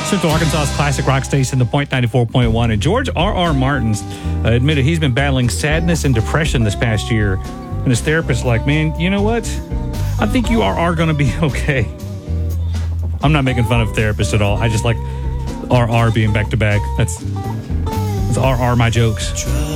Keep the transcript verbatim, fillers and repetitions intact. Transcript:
Central Arkansas's classic rock station, the Point ninety-four point one. And George R R. Martin's uh, admitted he's been battling sadness and depression this past year. And his therapist's like, man, you know what? I think you are, are going to be okay. I'm not making fun of therapists at all. I just like R R being back to back. That's, that's R R my jokes.